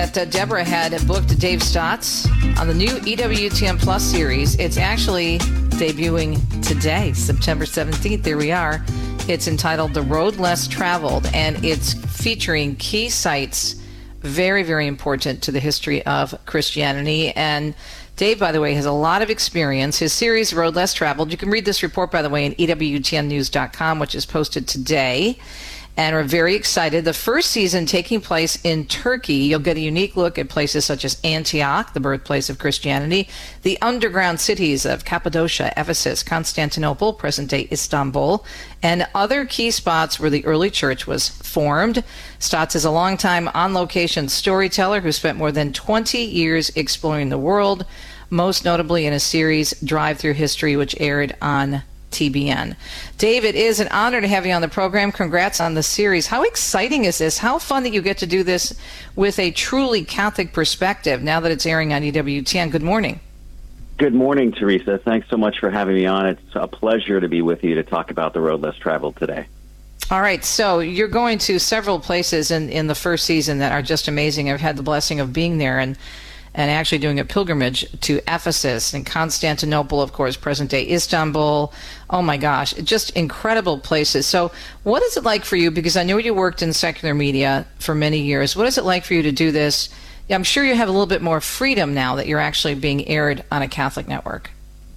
that Deborah had booked Dave Stotts on the new EWTN Plus series. It's actually debuting today, September 17th. There we are. It's entitled The Road Less Traveled, and it's featuring key sites very, very important to the history of Christianity. And Dave, by the way, has a lot of experience. His series, Road Less Traveled, you can read this report, by the way, in EWTNnews.com, which is posted today. And we're very excited. The first season taking place in Turkey. You'll get a unique look at places such as Antioch, the birthplace of Christianity, the underground cities of Cappadocia, Ephesus, Constantinople, present-day Istanbul, and other key spots where the early church was formed. Stotts is a longtime on-location storyteller who spent more than 20 years exploring the world, most notably in a series, Drive Through History, which aired on TBN. Dave, it is an honor to have you on the program. Congrats on the series. How exciting is this? How fun that you get to do this with a truly Catholic perspective now that it's airing on EWTN. Good morning. Good morning, Teresa. Thanks so much for having me on. It's a pleasure to be with you to talk about the Road Less Traveled today. All right, so you're going to several places in the first season that are just amazing. I've had the blessing of being there and actually doing a pilgrimage to Ephesus and Constantinople, of course, present-day Istanbul. Oh, my gosh, just incredible places. So what is it like for you? Because I know you worked in secular media for many years. What is it like for you to do this? I'm sure you have a little bit more freedom now that you're actually being aired on a Catholic network.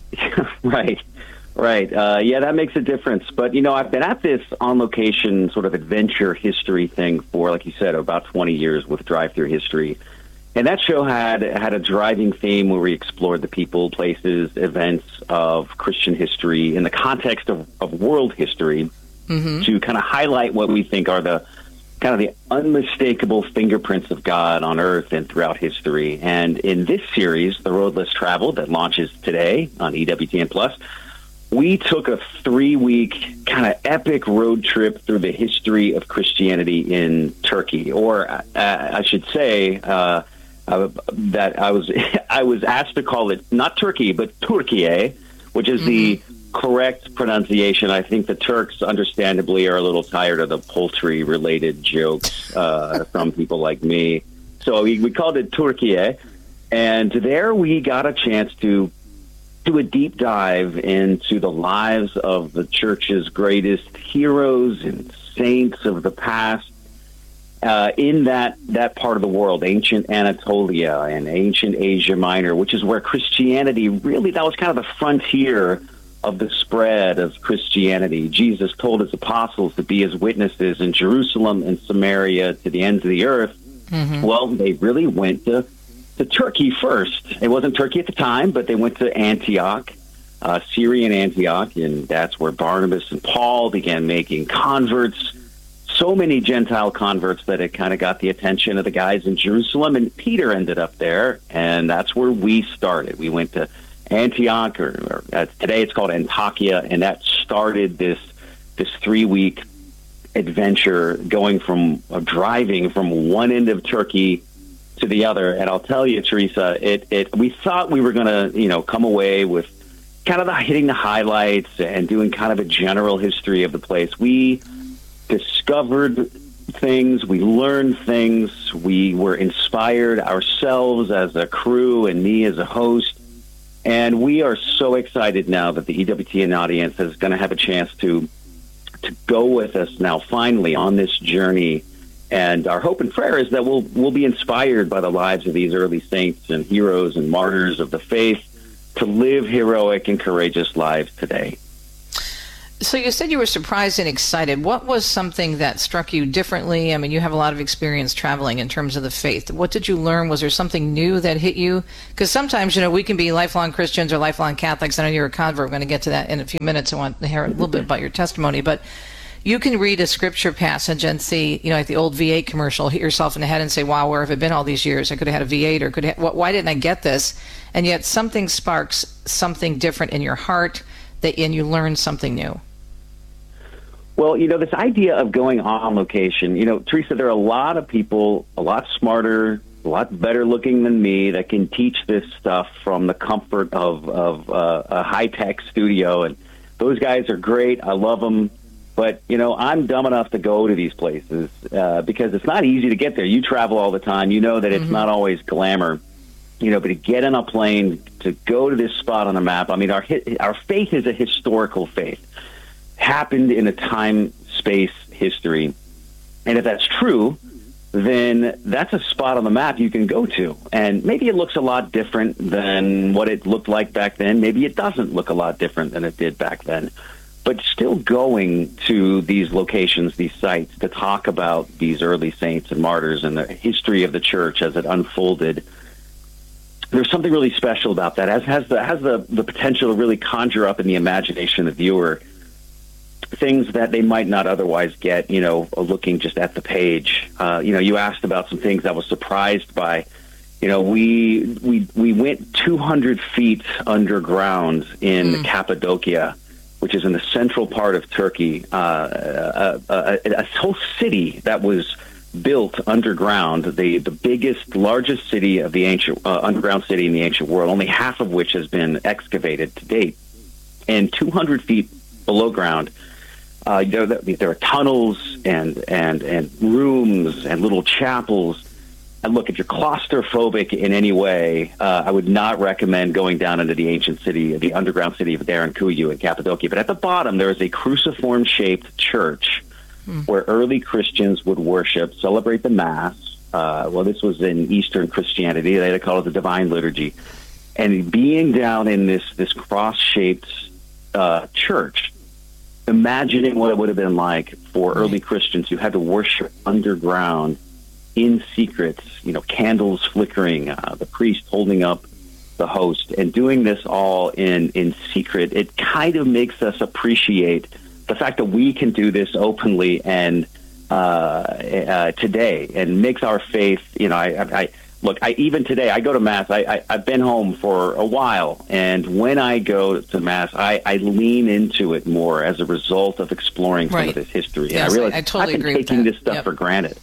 Right. Yeah, that makes a difference. But, I've been at this on-location sort of adventure history thing for, like you said, about 20 years with Drive Through History. And that show had a driving theme where we explored the people, places, events of Christian history in the context of world history to kind of highlight what we think are the kind of the unmistakable fingerprints of God on earth and throughout history. And in this series, The Road Less Traveled, that launches today on EWTN Plus, we took a 3-week kind of epic road trip through the history of Christianity in Turkey, or I should say that I was asked to call it not Turkey, but Türkiye, which is the correct pronunciation. I think the Turks, understandably, are a little tired of the poultry-related jokes from people like me. So we called it Türkiye, and there we got a chance to do a deep dive into the lives of the church's greatest heroes and saints of the past, in that part of the world, ancient Anatolia and ancient Asia Minor, which is where Christianity really, that was kind of the frontier of the spread of Christianity. Jesus told his apostles to be his witnesses in Jerusalem and Samaria to the ends of the earth. Well, they really went to Turkey first. It wasn't Turkey at the time, but they went to Antioch, Syrian Antioch, and that's where Barnabas and Paul began making converts. So many Gentile converts that it kind of got the attention of the guys in Jerusalem, and Peter ended up there, and that's where we started. We went to Antioch, or today it's called Antakya, and that started this 3-week adventure going from driving from one end of Turkey to the other. And I'll tell you, Teresa, we thought we were going to, come away with kind of hitting the highlights and doing kind of a general history of the place. We discovered things, we learned things, we were inspired ourselves as a crew and me as a host, and we are so excited now that the EWTN audience is going to have a chance to go with us now finally on this journey. And our hope and prayer is that we'll be inspired by the lives of these early saints and heroes and martyrs of the faith to live heroic and courageous lives today. So you said you were surprised and excited. What was something that struck you differently? I mean, you have a lot of experience traveling in terms of the faith. What did you learn? Was there something new that hit you? Because sometimes, we can be lifelong Christians or lifelong Catholics. I know you're a convert. We're going to get to that in a few minutes. I want to hear a little bit about your testimony. But you can read a scripture passage and see, like the old V8 commercial, hit yourself in the head and say, wow, where have I been all these years? I could have had a V8 or why didn't I get this? And yet something sparks something different in your heart and you learn something new. Well, this idea of going on location, Teresa, there are a lot of people, a lot smarter, a lot better looking than me that can teach this stuff from the comfort of a high-tech studio. And those guys are great. I love them. But, I'm dumb enough to go to these places because it's not easy to get there. You travel all the time. You know that it's not always glamour. But to get on a plane, to go to this spot on the map, I mean, our faith is a historical faith. Happened in a time-space history. And if that's true, then that's a spot on the map you can go to. And maybe it looks a lot different than what it looked like back then. Maybe it doesn't look a lot different than it did back then. But still going to these locations, these sites, to talk about these early saints and martyrs and the history of the church as it unfolded, there's something really special about that. It has the potential to really conjure up in the imagination of the viewer things that they might not otherwise get, looking just at the page. You asked about some things I was surprised by. We went 200 feet underground in Cappadocia, which is in the central part of Turkey, a whole city that was built underground, the biggest, largest city of the ancient underground city in the ancient world, only half of which has been excavated to date. And 200 feet below ground, there are tunnels and rooms and little chapels. And look, if you're claustrophobic in any way, I would not recommend going down into the ancient city, the underground city of Derinkuyu in Cappadocia. But at the bottom, there is a cruciform-shaped church where early Christians would worship, celebrate the Mass. This was in Eastern Christianity. They call it the Divine Liturgy. And being down in this cross-shaped church, imagining what it would have been like for early Christians who had to worship underground in secret, candles flickering, the priest holding up the host, and doing this all in secret, it kind of makes us appreciate the fact that we can do this openly and today, and makes our faith, even today, I go to Mass. I've been home for a while, and when I go to Mass, I lean into it more as a result of exploring some of this history. Yes, and I realize I totally I've been agree with taking that. this stuff for granted.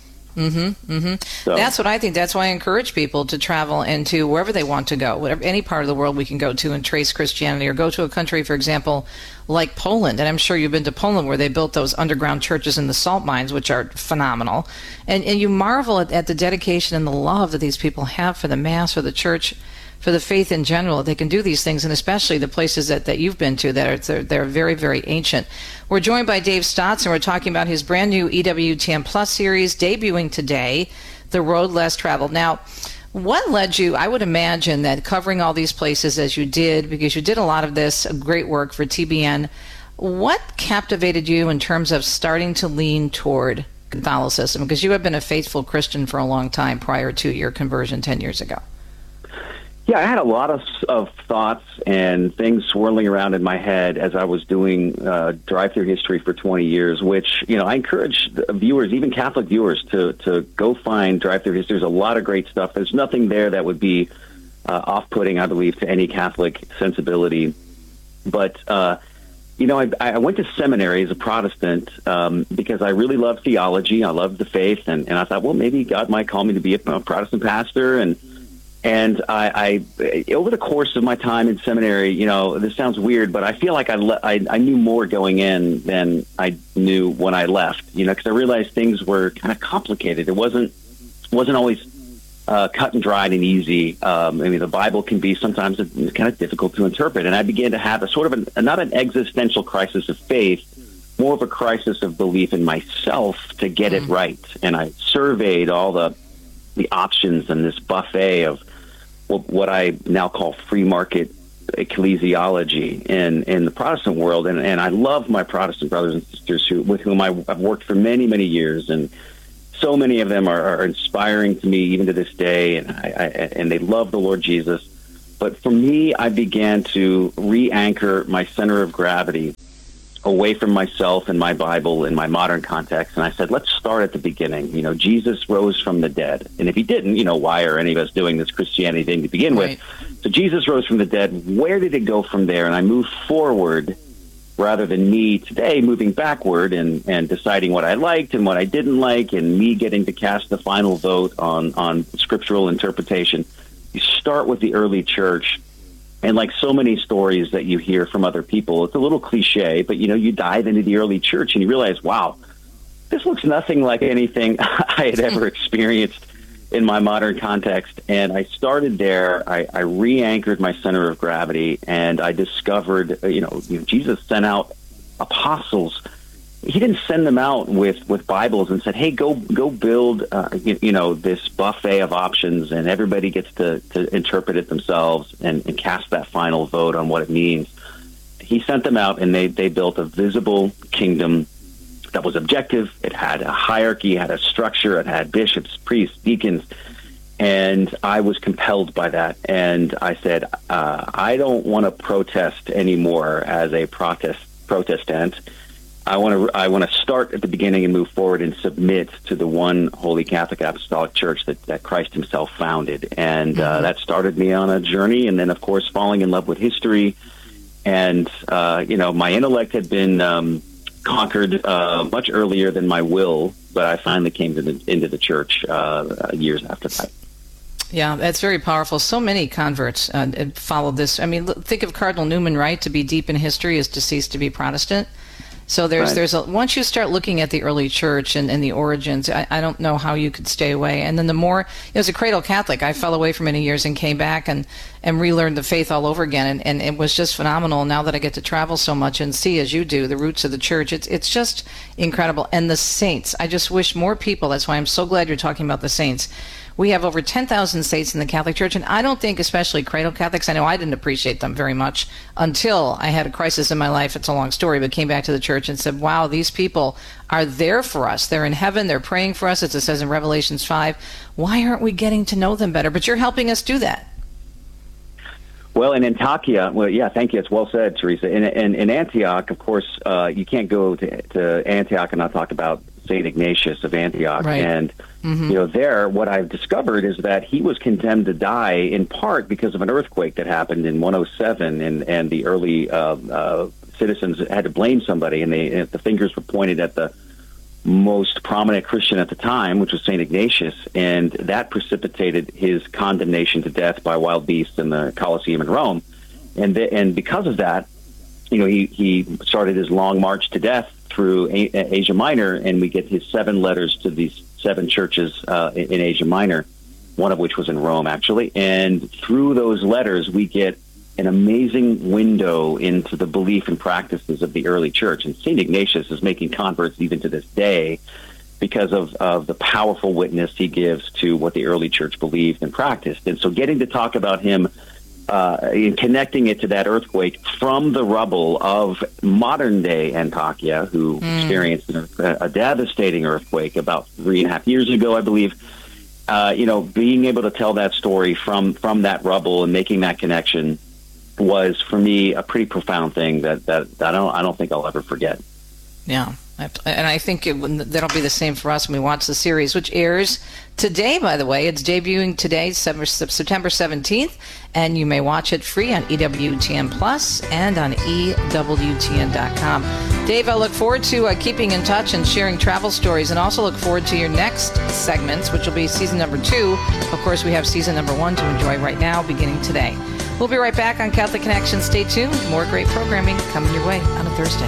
So, that's what I think. That's why I encourage people to travel into wherever they want to go, any part of the world we can go to and trace Christianity, or go to a country, for example, like Poland. And I'm sure you've been to Poland, where they built those underground churches in the salt mines, which are phenomenal. And you marvel at the dedication and the love that these people have for the Mass, for the church, for the faith in general. They can do these things, and especially the places that you've been to they're very, very ancient. We're joined by Dave Stotts, and we're talking about his brand new EWTN Plus series debuting today, The Road Less Traveled. Now, what led you, I would imagine that covering all these places as you did, because you did a lot of this great work for TBN, what captivated you in terms of starting to lean toward Catholicism? Because you have been a faithful Christian for a long time prior to your conversion 10 years ago. Yeah, I had a lot of thoughts and things swirling around in my head as I was doing drive-through history for 20 years, which, I encourage viewers, even Catholic viewers, to go find drive-through history. There's a lot of great stuff. There's nothing there that would be off-putting, I believe, to any Catholic sensibility. But, I went to seminary as a Protestant because I really loved theology. I loved the faith, and I thought, well, maybe God might call me to be a Protestant pastor. And I over the course of my time in seminary, this sounds weird, but I feel like I knew more going in than I knew when I left, because I realized things were kind of complicated. It wasn't always cut and dried and easy. The Bible can be sometimes kind of difficult to interpret. And I began to have a sort of not an existential crisis of faith, more of a crisis of belief in myself to get it right. And I surveyed all the options in this buffet of what I now call free market ecclesiology in the Protestant world, and I love my Protestant brothers and sisters with whom I've worked for many, many years, and so many of them are inspiring to me even to this day, and they love the Lord Jesus. But for me, I began to re-anchor my center of gravity away from myself and my Bible in my modern context. And I said, let's start at the beginning. Jesus rose from the dead. And if he didn't, why are any of us doing this Christianity thing to begin with? So Jesus rose from the dead. Where did it go from there? And I moved forward rather than me today moving backward and deciding what I liked and what I didn't like, and me getting to cast the final vote on scriptural interpretation. You start with the early church And like so many stories that you hear from other people, it's a little cliche, but you dive into the early church and you realize, wow, this looks nothing like anything I had ever experienced in my modern context. And I started there. I re-anchored my center of gravity, and I discovered, Jesus sent out apostles. He didn't send them out with Bibles and said, hey, go build, this buffet of options, and everybody gets to interpret it themselves and cast that final vote on what it means. He sent them out, and they built a visible kingdom that was objective. It had a hierarchy, it had a structure, it had bishops, priests, deacons, and I was compelled by that. And I said, I don't want to protest anymore as a Protestant. I want to start at the beginning and move forward and submit to the one Holy Catholic Apostolic Church that Christ himself founded. And that started me on a journey. And then, of course, falling in love with history. And, my intellect had been conquered much earlier than my will, but I finally came into the church years after that. Yeah, that's very powerful. So many converts followed this. I mean, think of Cardinal Newman, right? To be deep in history is to cease to be Protestant. So once you start looking at the early church and the origins, I don't know how you could stay away. And then the more, as a cradle Catholic, I fell away for many years and came back and relearned the faith all over again. And it was just phenomenal. Now that I get to travel so much and see, as you do, the roots of the church, it's just incredible. And the saints, I just wish more people, that's why I'm so glad you're talking about the saints. We have over 10,000 saints in the Catholic Church, and I don't think, especially cradle Catholics, I know I didn't appreciate them very much until I had a crisis in my life. It's a long story, but came back to the church and said, wow, these people are there for us. They're in heaven. They're praying for us, as it says in Revelations 5. Why aren't we getting to know them better? But you're helping us do that. Well, in Antiochia, thank you. It's well said, Teresa. In Antioch, of course, you can't go to Antioch and not talk about St. Ignatius of Antioch. Right. And, there, what I've discovered is that he was condemned to die in part because of an earthquake that happened in 107, and the early citizens had to blame somebody, and the fingers were pointed at the most prominent Christian at the time, which was St. Ignatius, and that precipitated his condemnation to death by wild beasts in the Colosseum in Rome. And because of that, he started his long march to death through Asia Minor, and we get his 7 letters to these 7 churches in Asia Minor, one of which was in Rome, actually. And through those letters, we get an amazing window into the belief and practices of the early church. And St. Ignatius is making converts even to this day because of the powerful witness he gives to what the early church believed and practiced. And so getting to talk about him in connecting it to that earthquake from the rubble of modern-day Antiochia, who experienced a devastating earthquake about 3.5 years ago, I believe. Being able to tell that story from that rubble and making that connection was, for me, a pretty profound thing that I don't think I'll ever forget. Yeah. And I think that'll be the same for us when we watch the series, which airs today, by the way. It's debuting today, September 17th, and you may watch it free on EWTN Plus and on EWTN.com. Dave, I look forward to keeping in touch and sharing travel stories, and also look forward to your next segments, which will be season number 2. Of course, we have season number 1 to enjoy right now, beginning today. We'll be right back on Catholic Connection. Stay tuned. More great programming coming your way on a Thursday.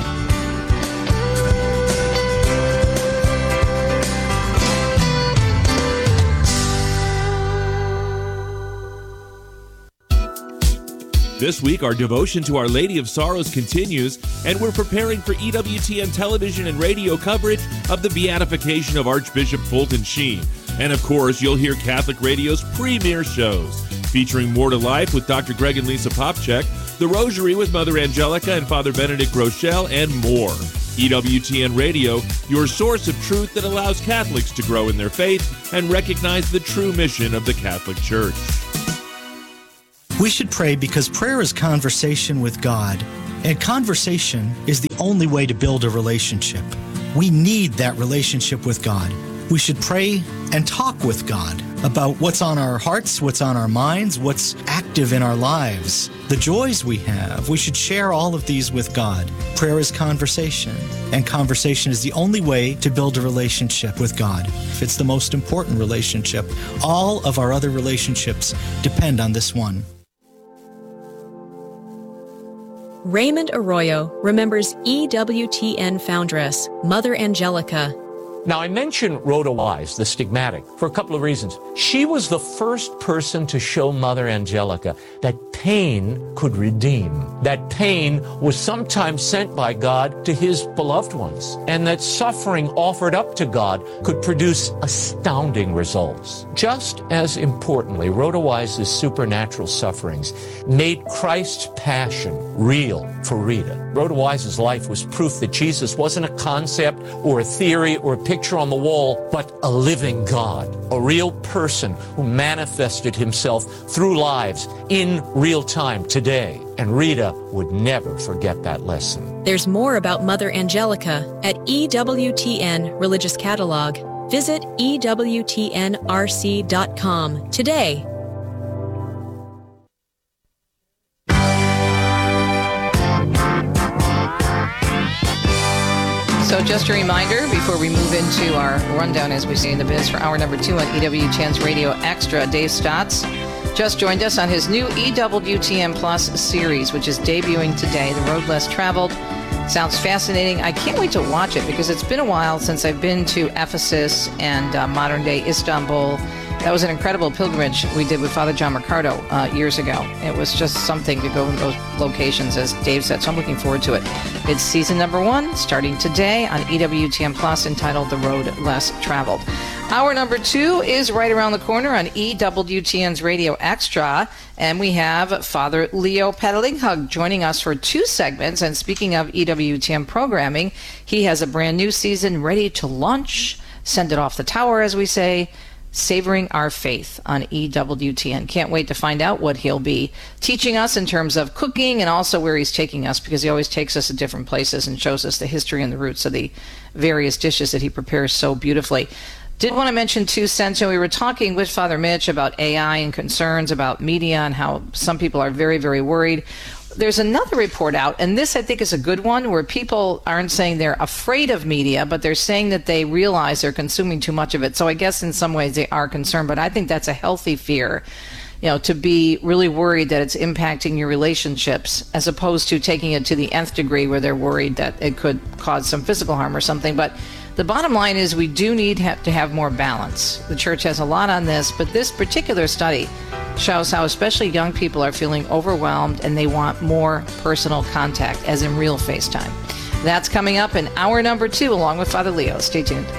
This week, our devotion to Our Lady of Sorrows continues, and we're preparing for EWTN television and radio coverage of the beatification of Archbishop Fulton Sheen. And of course, you'll hear Catholic Radio's premier shows, featuring More to Life with Dr. Greg and Lisa Popchak, The Rosary with Mother Angelica and Father Benedict Rochelle, and more. EWTN Radio, your source of truth that allows Catholics to grow in their faith and recognize the true mission of the Catholic Church. We should pray because prayer is conversation with God, and conversation is the only way to build a relationship. We need that relationship with God. We should pray and talk with God about what's on our hearts, what's on our minds, what's active in our lives, the joys we have. We should share all of these with God. Prayer is conversation, and conversation is the only way to build a relationship with God. It's the most important relationship. All of our other relationships depend on this one. Raymond Arroyo remembers EWTN foundress, Mother Angelica. Now, I mentioned Rhoda Wise, the stigmatic, for a couple of reasons. She was the first person to show Mother Angelica that pain could redeem, that pain was sometimes sent by God to his beloved ones, and that suffering offered up to God could produce astounding results. Just as importantly, Rhoda Wise's supernatural sufferings made Christ's passion real for Rita. Rhoda Wise's life was proof that Jesus wasn't a concept or a theory or a picture on the wall, but a living God, a real person who manifested himself through lives in real time today. And Rita would never forget that lesson. There's more about Mother Angelica at EWTN Religious Catalog. Visit EWTNRC.com today. So just a reminder, before we move into our rundown, as we see in the biz, for hour number 2 on EWTN's Radio Extra, Dave Stotts just joined us on his new EWTN Plus series, which is debuting today, The Road Less Traveled. Sounds fascinating. I can't wait to watch it because it's been a while since I've been to Ephesus and modern-day Istanbul. That was an incredible pilgrimage we did with Father John Mercado years ago. It was just something to go in those locations, as Dave said, so I'm looking forward to it. It's season number 1, starting today on EWTN Plus, entitled The Road Less Traveled. Hour number 2 is right around the corner on EWTN's Radio Extra, and we have Father Leo Petalinghug joining us for 2 segments. And speaking of EWTN programming, he has a brand new season ready to launch, send it off the tower, as we say, Savoring Our Faith on EWTN. Can't wait to find out what he'll be teaching us in terms of cooking and also where he's taking us, because he always takes us to different places and shows us the history and the roots of the various dishes that he prepares so beautifully. Did want to mention too, Senso, we were talking with Father Mitch about AI and concerns about media and how some people are very, very worried. There's another report out, and this I think is a good one, where people aren't saying they're afraid of media, but they're saying that they realize they're consuming too much of it. So I guess in some ways they are concerned, but I think that's a healthy fear, to be really worried that it's impacting your relationships, as opposed to taking it to the nth degree where they're worried that it could cause some physical harm or something. But the bottom line is we do need to have more balance. The church has a lot on this, but this particular study shows how especially young people are feeling overwhelmed and they want more personal contact, as in real FaceTime. That's coming up in hour number 2 along with Father Leo. Stay tuned.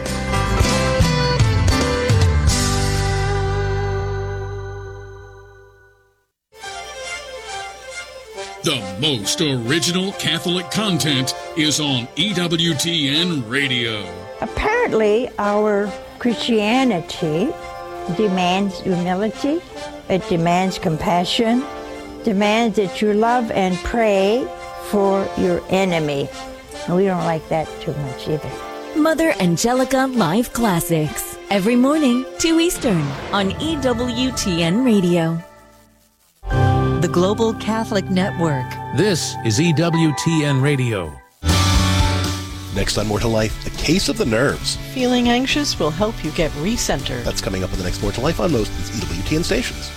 The most original Catholic content is on EWTN Radio. Apparently, our Christianity demands humility, it demands compassion, demands that you love and pray for your enemy. And we don't like that too much either. Mother Angelica Live Classics, every morning, 2 Eastern, on EWTN Radio. The Global Catholic Network. This is EWTN Radio. Next on More to Life, a case of the nerves. Feeling anxious will help you get recentered. That's coming up in the next More to Life on most EWTN stations.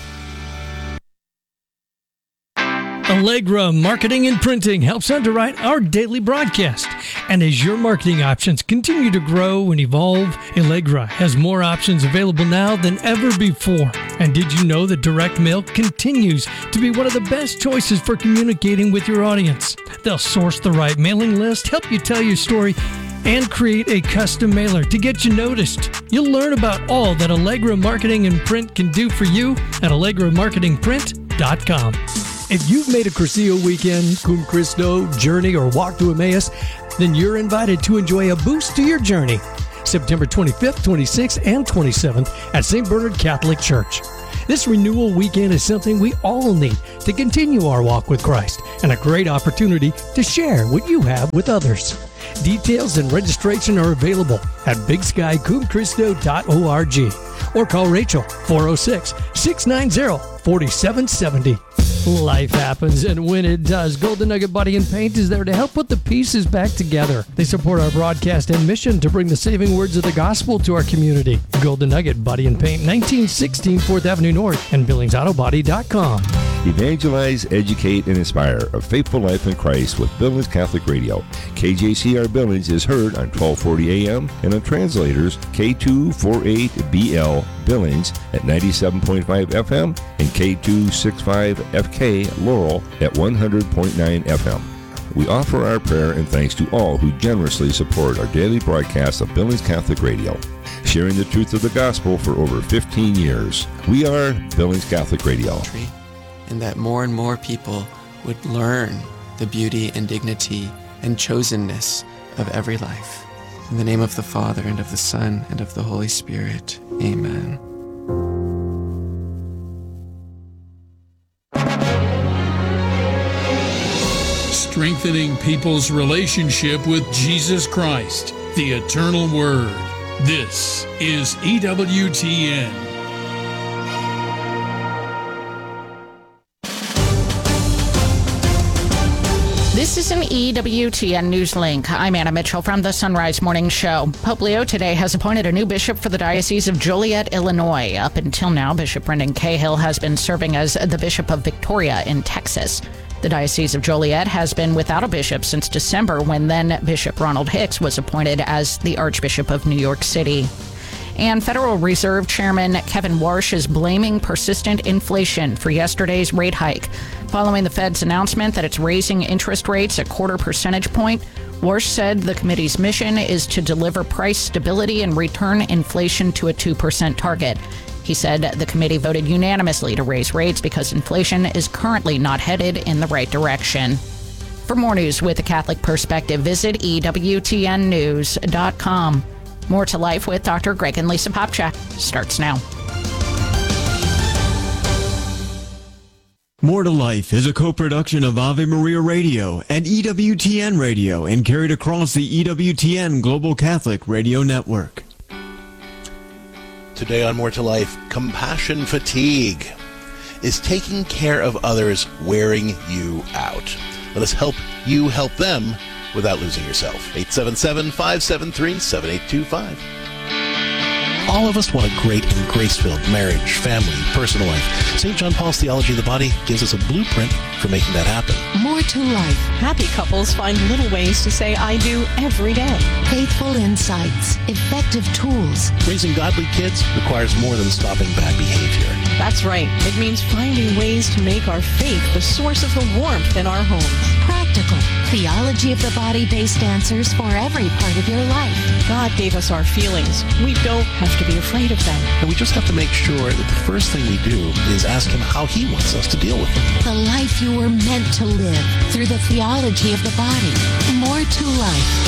Allegra Marketing and Printing helps underwrite our daily broadcast. And as your marketing options continue to grow and evolve, Allegra has more options available now than ever before. And did you know that direct mail continues to be one of the best choices for communicating with your audience? They'll source the right mailing list, help you tell your story, and create a custom mailer to get you noticed. You'll learn about all that Allegra Marketing and Print can do for you at AllegraMarketingPrint.com. If you've made a Cursillo weekend, Cum Christo, journey, or walk to Emmaus, then you're invited to enjoy a boost to your journey. September 25th, 26th, and 27th at St. Bernard Catholic Church. This renewal weekend is something we all need to continue our walk with Christ, and a great opportunity to share what you have with others. Details and registration are available at bigskycumchristo.org or call Rachel 406-690-4770. Life happens, and when it does, Golden Nugget Body and Paint is there to help put the pieces back together. They support our broadcast and mission to bring the saving words of the gospel to our community. Golden Nugget Body and Paint, 1916 4th Avenue North, and BillingsAutobody.com. Evangelize, educate, and inspire a faithful life in Christ with Billings Catholic Radio. KJCR Billings is heard on 1240 AM and on translators K248BL Billings at 97.5 FM and K265FK Laurel at 100.9 FM. We offer our prayer and thanks to all who generously support our daily broadcast of Billings Catholic Radio, sharing the truth of the gospel for over 15 years. We are Billings Catholic Radio. And that more and more people would learn the beauty and dignity and chosenness of every life. In the name of the Father, and of the Son, and of the Holy Spirit. Amen. Strengthening people's relationship with Jesus Christ, the eternal Word. This is EWTN. This is an EWTN News Link. I'm Anna Mitchell from the Sunrise Morning Show. Pope Leo today has appointed a new bishop for the Diocese of Joliet, Illinois. Up until now, Bishop Brendan Cahill has been serving as the Bishop of Victoria in Texas. The Diocese of Joliet has been without a bishop since December, when then Bishop Ronald Hicks was appointed as the Archbishop of New York City. And Federal Reserve Chairman Kevin Warsh is blaming persistent inflation for yesterday's rate hike. Following the Fed's announcement that it's raising interest rates a 0.25 percentage point, Warsh said the committee's mission is to deliver price stability and return inflation to a 2% target. He said the committee voted unanimously to raise rates because inflation is currently not headed in the right direction. For more news with a Catholic perspective, visit EWTNnews.com. More to Life with Dr. Greg and Lisa Popchak starts now. More to Life is a co-production of Ave Maria Radio and EWTN Radio and carried across the EWTN Global Catholic Radio Network. Today on More to Life, compassion fatigue. Is taking care of others wearing you out? Let us help you help them without losing yourself. 877-573-7825. All of us want a great and grace-filled marriage, family, personal life. St. John Paul's Theology of the Body gives us a blueprint for making that happen. More to life. Happy couples find little ways to say I do every day. Faithful insights, effective tools. Raising godly kids requires more than stopping bad behavior. That's right. It means finding ways to make our faith the source of the warmth in our homes. Practical. Theology of the Body-based answers for every part of your life. God gave us our feelings. We don't have to be afraid of them. And we just have to make sure that the first thing we do is ask Him how He wants us to deal with them. The life you were meant to live through the theology of the body. More to life.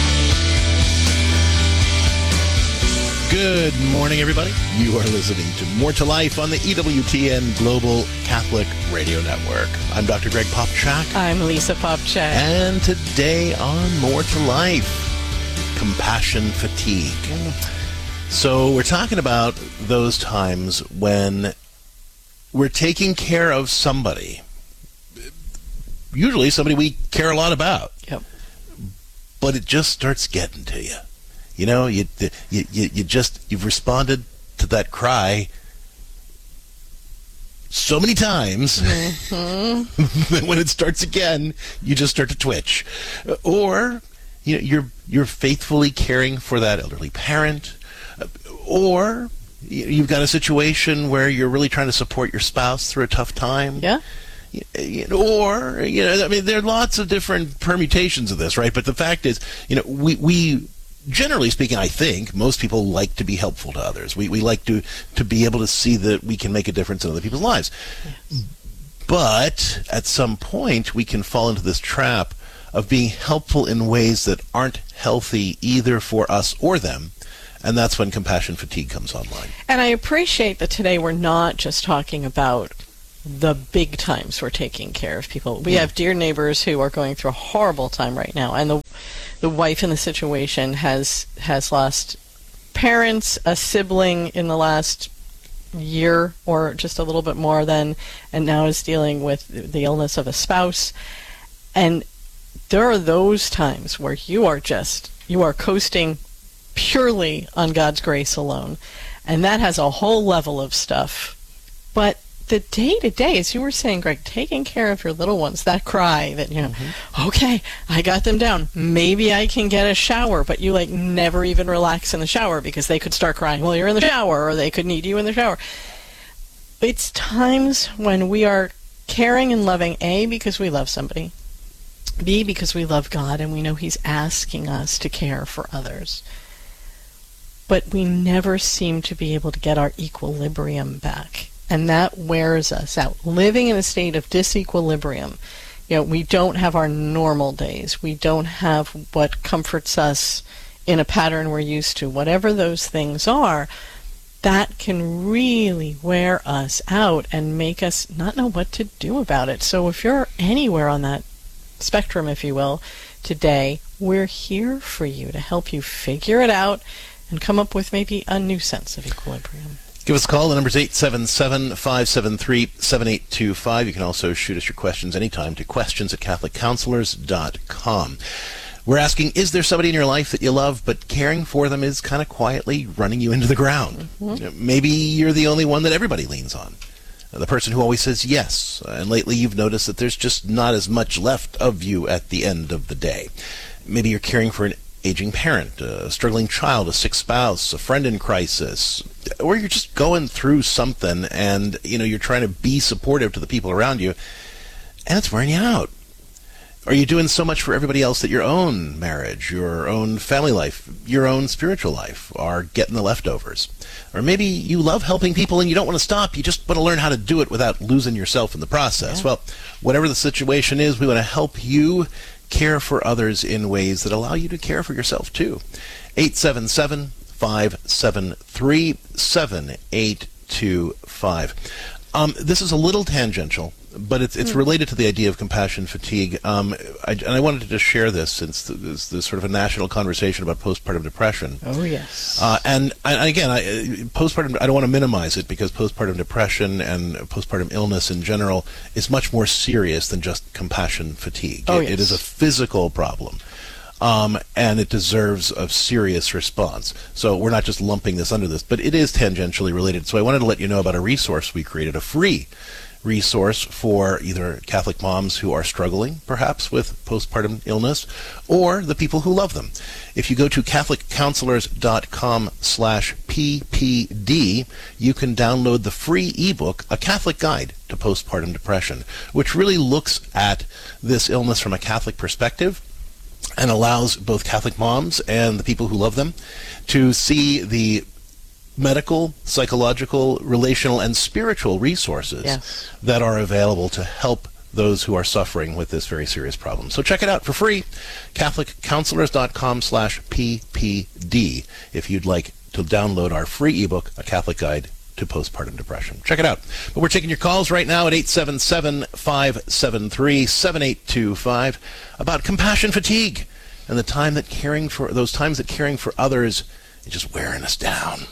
Good morning, everybody. You are listening to More to Life on the EWTN Global Catholic Radio Network. I'm Dr. Greg Popchak. I'm Lisa Popchak. And today on More to Life, compassion fatigue. So we're talking about those times when we're taking care of somebody, usually somebody we care a lot about. Yep. But it just starts getting to you. You know, you've responded to that cry so many times that when it starts again, you just start to twitch. Or you're faithfully caring for that elderly parent, or you've got a situation where you're really trying to support your spouse through a tough time. Yeah. Or, I mean, there are lots of different permutations of this, right? But the fact is, we generally speaking, I think most people like to be helpful to others. We like to be able to see that we can make a difference in other people's lives. Yes. But at some point, we can fall into this trap of being helpful in ways that aren't healthy either for us or them. And that's when compassion fatigue comes online. And I appreciate that today we're not just talking about the big times we're taking care of people. We have dear neighbors who are going through a horrible time right now, and the wife in the situation has lost parents, a sibling in the last year or just a little bit more than, and now is dealing with the illness of a spouse. And there are those times where you are coasting purely on God's grace alone, and that has a whole level of stuff. But the day-to-day, as you were saying, Greg, taking care of your little ones, that cry that, okay, I got them down. Maybe I can get a shower, but you never even relax in the shower because they could start crying while you're in the shower, or they could need you in the shower. It's times when we are caring and loving, A, because we love somebody, B, because we love God and we know He's asking us to care for others. But we never seem to be able to get our equilibrium back. And that wears us out. Living in a state of disequilibrium. We don't have our normal days. We don't have what comforts us in a pattern we're used to. Whatever those things are, that can really wear us out and make us not know what to do about it. So if you're anywhere on that spectrum, if you will, today, we're here for you to help you figure it out and come up with maybe a new sense of equilibrium. Give us a call. The number is 877-573-7825. You can also shoot us your questions anytime to questions@catholiccounselors.com. We're asking, is there somebody in your life that you love, but caring for them is kind of quietly running you into the ground? Maybe you're the only one that everybody leans on. The person who always says yes. And lately you've noticed that there's just not as much left of you at the end of the day. Maybe you're caring for an aging parent, a struggling child, a sick spouse, a friend in crisis, or you're just going through something and you're trying to be supportive to the people around you, and it's wearing you out. Are you doing so much for everybody else that your own marriage, your own family life, your own spiritual life are getting the leftovers? Or maybe you love helping people and you don't want to stop, you just want to learn how to do it without losing yourself in the process. Yeah. Well, whatever the situation is, we want to help you care for others in ways that allow you to care for yourself too. 877-573-7825. This is a little tangential, but it's related to the idea of compassion fatigue. And I wanted to just share this since there's sort of a national conversation about postpartum depression. Oh, yes. And again, postpartum, I don't want to minimize it because postpartum depression and postpartum illness in general is much more serious than just compassion fatigue. Oh, yes. It is a physical problem. And it deserves a serious response. So we're not just lumping this under this, but it is tangentially related. So I wanted to let you know about a resource we created, a free resource for either Catholic moms who are struggling, perhaps, with postpartum illness, or the people who love them. If you go to CatholicCounselors.com/PPD, you can download the free ebook, A Catholic Guide to Postpartum Depression, which really looks at this illness from a Catholic perspective and allows both Catholic moms and the people who love them to see the medical, psychological, relational, and spiritual resources that are available to help those who are suffering with this very serious problem. So check it out for free, CatholicCounselors.com/PPD, if you'd like to download our free ebook, A Catholic Guide to Postpartum Depression. Check it out. But we're taking your calls right now at 877-573-7825 about compassion fatigue and the time that caring for others is just wearing us down.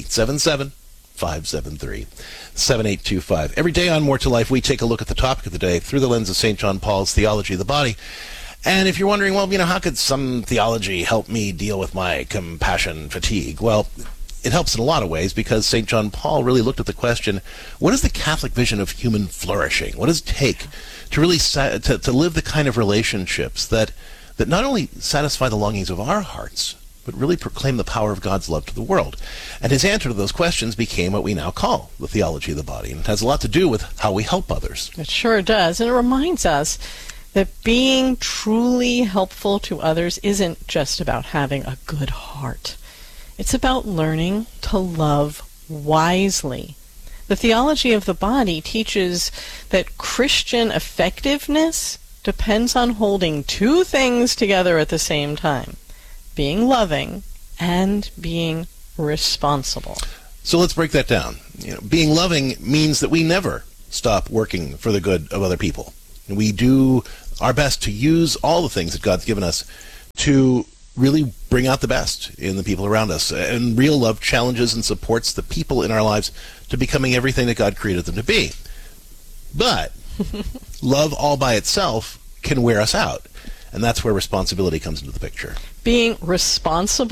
877-573-7825. Every day on More to Life, we take a look at the topic of the day through the lens of St. John Paul's Theology of the Body. And if you're wondering, well, how could some theology help me deal with my compassion fatigue? Well, it helps in a lot of ways because St. John Paul really looked at the question, what is the Catholic vision of human flourishing? What does it take to really to live the kind of relationships that not only satisfy the longings of our hearts, but really proclaim the power of God's love to the world? And his answer to those questions became what we now call the theology of the body. And it has a lot to do with how we help others. It sure does. And it reminds us that being truly helpful to others isn't just about having a good heart. It's about learning to love wisely. The theology of the body teaches that Christian effectiveness depends on holding two things together at the same time: being loving and being responsible. So let's break that down. Being loving means that we never stop working for the good of other people. We do our best to use all the things that God's given us to really bring out the best in the people around us. And real love challenges and supports the people in our lives to becoming everything that God created them to be. But love all by itself can wear us out. And that's where responsibility comes into the picture. Being responsible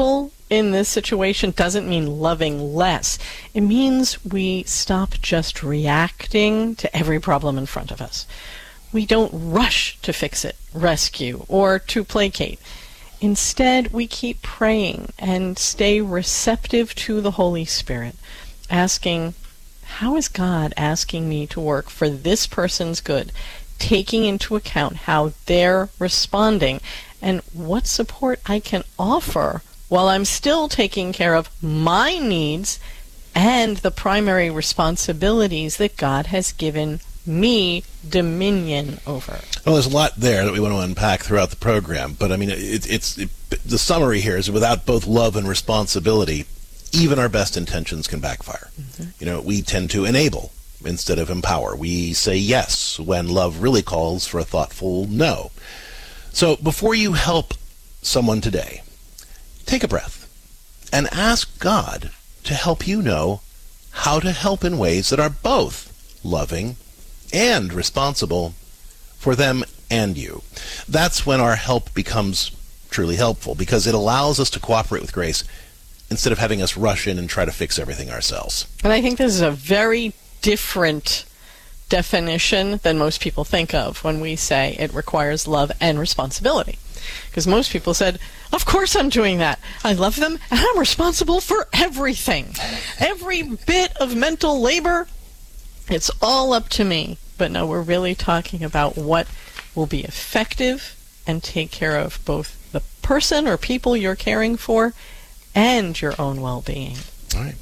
in this situation doesn't mean loving less. It means we stop just reacting to every problem in front of us. We don't rush to fix it, rescue, or to placate. Instead, we keep praying and stay receptive to the Holy Spirit, asking, how is God asking me to work for this person's good, taking into account how they're responding and what support I can offer while I'm still taking care of my needs and the primary responsibilities that God has given me dominion over. Well, there's a lot there that we want to unpack throughout the program, but I mean, the summary here is without both love and responsibility, even our best intentions can backfire. Mm-hmm. We tend to enable instead of empower. We say yes when love really calls for a thoughtful no. So before you help someone today, take a breath and ask God to help you know how to help in ways that are both loving and responsible for them and you. That's when our help becomes truly helpful, because it allows us to cooperate with grace instead of having us rush in and try to fix everything ourselves. And I think this is a very different definition than most people think of when we say it requires love and responsibility. Because most people said, of course I'm doing that. I love them and I'm responsible for everything. Every bit of mental labor, it's all up to me. But no, we're really talking about what will be effective and take care of both the person or people you're caring for and your own well-being. All right.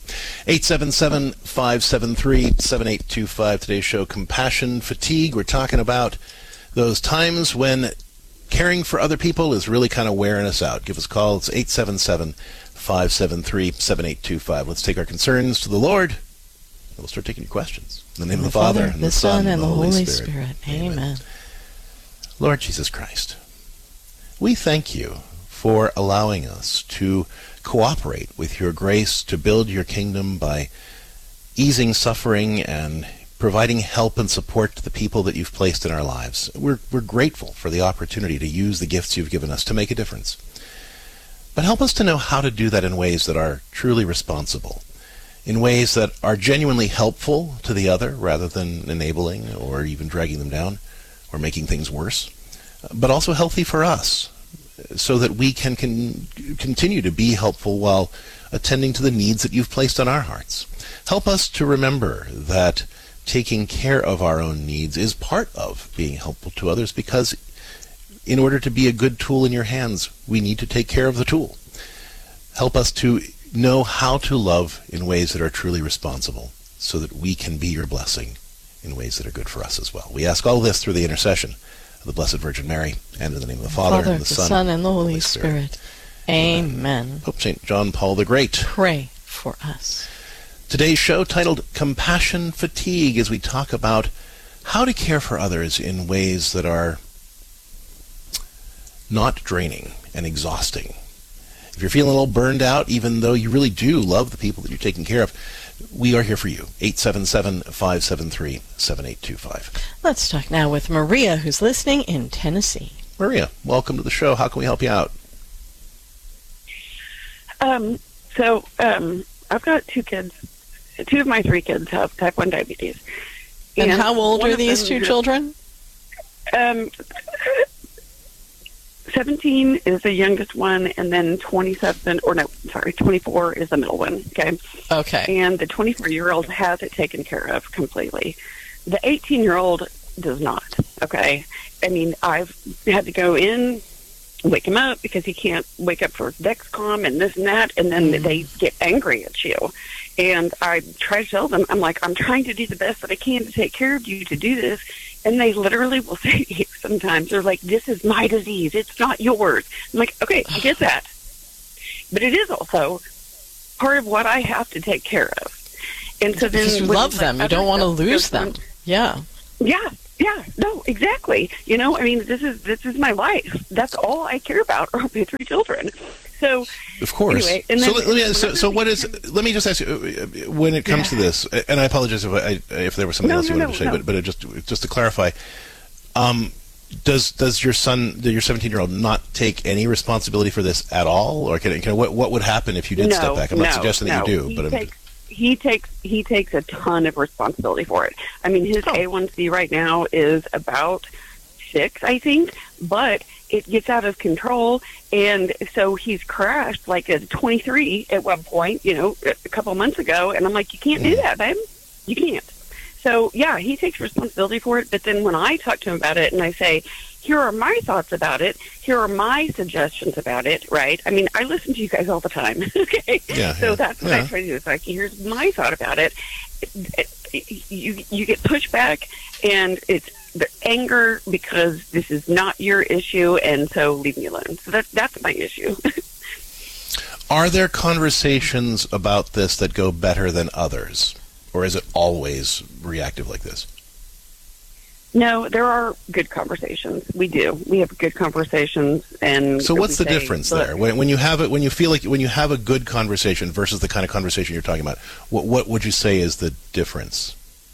877-573-7825. Today's show, Compassion Fatigue. We're talking about those times when caring for other people is really kind of wearing us out. Give us a call. It's 877-573-7825. Let's take our concerns to the Lord, and we'll start taking your questions. In the name of the Father, and the Son, and the Holy Spirit. Amen. Lord Jesus Christ, we thank you for allowing us to cooperate with your grace to build your kingdom by easing suffering and providing help and support to the people that you've placed in our lives. We're grateful for the opportunity to use the gifts you've given us to make a difference. But help us to know how to do that in ways that are truly responsible, in ways that are genuinely helpful to the other rather than enabling or even dragging them down or making things worse, but also healthy for us, so that we can continue to be helpful while attending to the needs that you've placed on our hearts. Help us to remember that taking care of our own needs is part of being helpful to others, because in order to be a good tool in your hands, we need to take care of the tool. Help us to know how to love in ways that are truly responsible, so that we can be your blessing in ways that are good for us as well. We ask all this through the intercession of the Blessed Virgin Mary, and in the name of the Father, and the Son, and the Holy Spirit. Amen. Pope St. John Paul the Great, pray for us. Today's show, titled Compassion Fatigue, as we talk about how to care for others in ways that are not draining and exhausting. If you're feeling a little burned out, even though you really do love the people that you're taking care of, we are here for you. 877-573-7825. Let's talk now with Maria, who's listening in Tennessee. Maria, welcome to the show. How can we help you out? I've got two kids. Two of my three kids have type 1 diabetes. And how old are these two children? 17 is the youngest one, and then 24 is the middle one. Okay. And the 24-year-old has it taken care of completely. The 18-year-old does not. Okay. I mean, I've had to go in, wake him up because he can't wake up for Dexcom and this and that, and then they get angry at you. And I try to tell them, I'm like, I'm trying to do the best that I can to take care of you to do this. And they literally will say to you sometimes, they're like, this is my disease. It's not yours. I'm like, okay, I get that. But it is also part of what I have to take care of. And so then, because you love them. You don't want to lose them. Yeah. Yeah. Yeah, no, exactly. You know, I mean, this is my life. That's all I care about are my three children. So, of course. Anyway, and so then, let me just ask you, when it comes to this, and I apologize if there was something else you wanted to say, but just to clarify, Does your son, your 17-year-old, not take any responsibility for this at all, or what would happen if you did step back? I'm not suggesting that you do, he takes a ton of responsibility for it. I mean, his A1C right now is about 6, I think, but it gets out of control, and so he's crashed like a 23 at one point, a couple months ago, and I'm like, you can't do that, babe. You can't. So, yeah, he takes responsibility for it, but then when I talk to him about it and I say, here are my thoughts about it, here are my suggestions about it, right? I mean, I listen to you guys all the time, okay? So that's what I try to do. It's like, here's my thought about it. You get pushback, and it's the anger because this is not your issue, and so leave me alone. So that's my issue. Are there conversations about this that go better than others? Or is it always reactive like this? No, there are good conversations. We do. We have good conversations, and so what's the difference there? When you have it, when you have a good conversation versus the kind of conversation you're talking about, what would you say is the difference?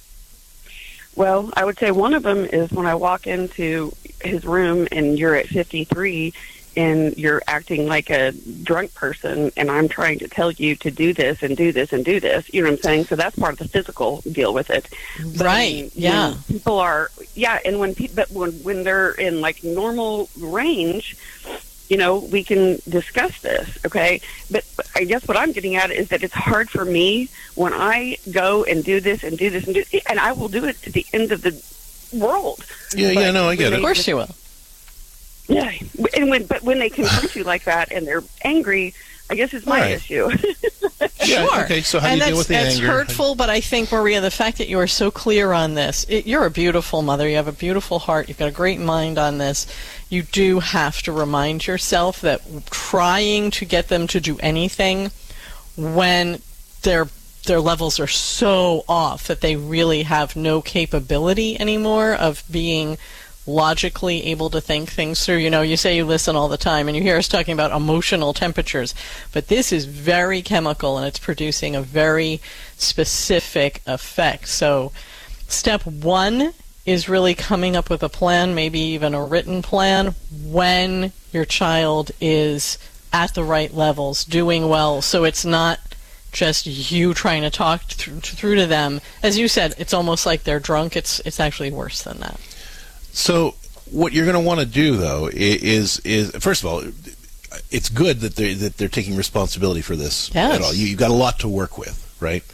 Well, I would say one of them is when I walk into his room and you're at 53 and you're acting like a drunk person, and I'm trying to tell you to do this and do this and do this. You know what I'm saying? So that's part of the physical deal with it. Right. Yeah. People are, and when they're in like normal range, we can discuss this, okay? But I guess what I'm getting at is that it's hard for me when I go and do this and do this and do this, and I will do it to the end of the world. I get it. Of course you will. Yeah, and when they confront you like that and they're angry, I guess it's my issue. Sure. Okay, so how do you deal with the anger? That's hurtful, but I think, Maria, the fact that you are so clear on this, you're a beautiful mother. You have a beautiful heart. You've got a great mind on this. You do have to remind yourself that trying to get them to do anything when their levels are so off that they really have no capability anymore of being logically able to think things through. You say you listen all the time, and you hear us talking about emotional temperatures, but this is very chemical, and it's producing a very specific effect. So step 1 is really coming up with a plan, maybe even a written plan, when your child is at the right levels, doing well, so it's not just you trying to talk through to them. As you said, it's almost like they're drunk. It's actually worse than that. So what you're going to want to do, though, is first of all, it's good that they're taking responsibility for this at all. You've got a lot to work with, right?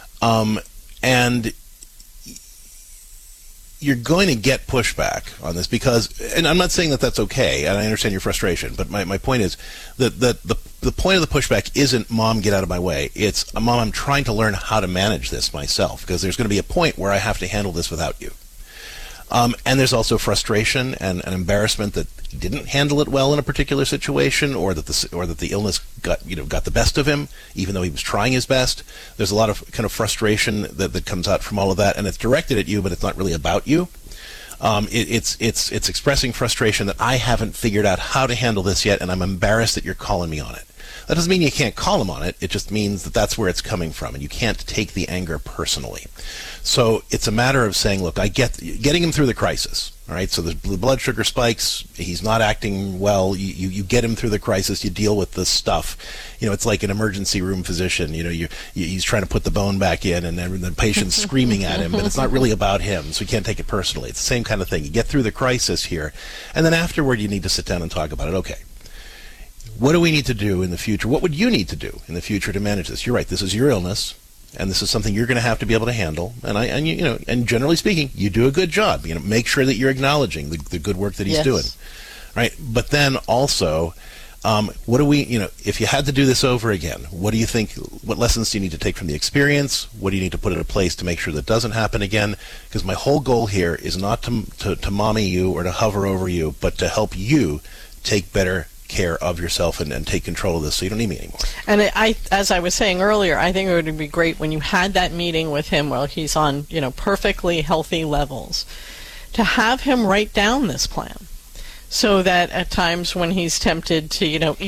And you're going to get pushback on this because, and I'm not saying that that's okay, and I understand your frustration, but my point is that the point of the pushback isn't, Mom, get out of my way. It's, Mom, I'm trying to learn how to manage this myself, because there's going to be a point where I have to handle this without you. And there's also frustration and embarrassment that he didn't handle it well in a particular situation, or that the illness got the best of him, even though he was trying his best. There's a lot of kind of frustration that comes out from all of that, and it's directed at you, but it's not really about you. It's expressing frustration that I haven't figured out how to handle this yet, and I'm embarrassed that you're calling me on it. That doesn't mean you can't call him on it. It just means that that's where it's coming from, and you can't take the anger personally. So it's a matter of saying, look, I get getting him through the crisis. All right, so the blood sugar spikes. He's not acting well. You get him through the crisis. You deal with the stuff. It's like an emergency room physician. He's trying to put the bone back in, and then the patient's screaming at him, but it's not really about him, so you can't take it personally. It's the same kind of thing. You get through the crisis here, and then afterward, you need to sit down and talk about it. Okay, what do we need to do in the future? What would you need to do in the future to manage this? You're right. This is your illness. And this is something you're going to have to be able to handle. And generally speaking, you do a good job. Make sure that you're acknowledging the good work that he's doing, right? But then also, what do we, if you had to do this over again, what do you think? What lessons do you need to take from the experience? What do you need to put into place to make sure that doesn't happen again? Because my whole goal here is not to mommy you or to hover over you, but to help you take better care of yourself and take control of this, so you don't need me anymore. And as I was saying earlier, I think it would be great when you had that meeting with him while he's on, perfectly healthy levels, to have him write down this plan, so that at times when he's tempted to,